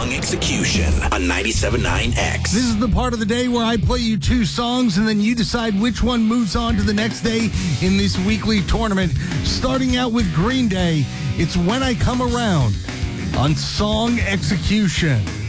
Song Execution on 97.9 X. This is the part of the day where I play you two songs and then you decide which one moves on to the next day in this weekly tournament. Starting out with Green Day, it's When I Come Around on Song Execution.